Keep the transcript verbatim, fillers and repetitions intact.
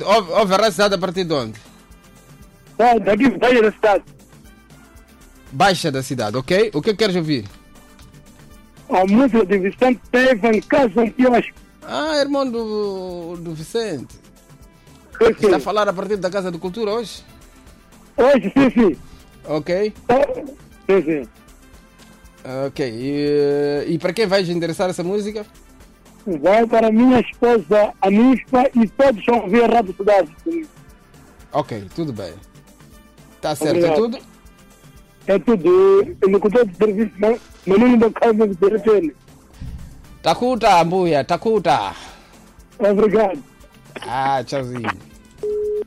ouve, ouve a rádio cidade a partir de onde? Tá, daqui Baixa da cidade. Baixa da cidade, ok? O que queres ouvir? A música de Vicente Paiva em casa em quiosque. Ah, irmão do, do Vicente. Sim, sim. Está a falar a partir da Casa de Cultura hoje? Hoje, sim, sim. Ok. Tá. Sim, sim. Ok. E, e para quem vais endereçar essa música? Vai para minha esposa, a Nispa, e todos vão ouvir a Rádio Cidade. Ok, tudo bem. Está certo, Obrigado. é tudo? É tudo. Eu não contou de serviço, não. Menino da casa de telefone. Takuta, Mbuya, takuta. Obrigado. Ah, tchauzinho.